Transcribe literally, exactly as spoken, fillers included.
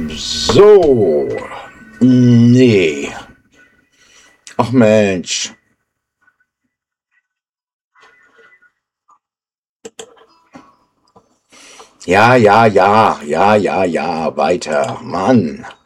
So. Nee. Ach Mensch. Ja, ja, ja, ja, ja, ja, weiter. Mann.